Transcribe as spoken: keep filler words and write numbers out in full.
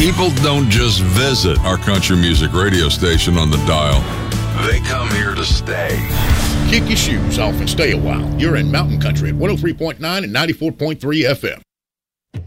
People don't just visit our country music radio station on the dial. They come here to stay. Kick your shoes off and stay a while. You're in Mountain Country at one oh three point nine and ninety-four point three F M.